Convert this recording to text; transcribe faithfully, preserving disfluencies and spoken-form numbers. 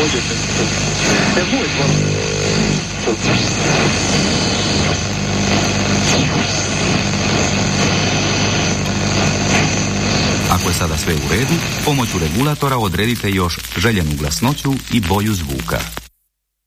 Dođete. E, moj zvon. Ako je sada sve u redu, pomoću regulatora odredite još željenu glasnoću i boju zvuka.